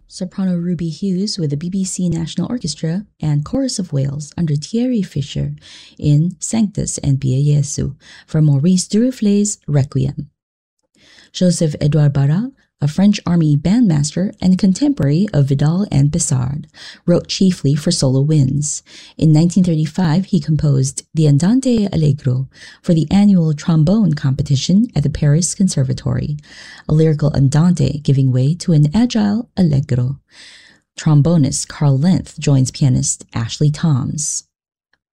soprano Ruby Hughes with the BBC National Orchestra and Chorus of Wales under Thierry Fischer in Sanctus and Pie Jesu from Maurice Duruflé's Requiem. Joseph-Édouard Barras, a French army bandmaster and contemporary of Vidal and Pissard, wrote chiefly for solo winds. In 1935, he composed the Andante Allegro for the annual trombone competition at the Paris Conservatory, a lyrical andante giving way to an agile allegro. Trombonist Carl Lentz joins pianist Ashley Toms.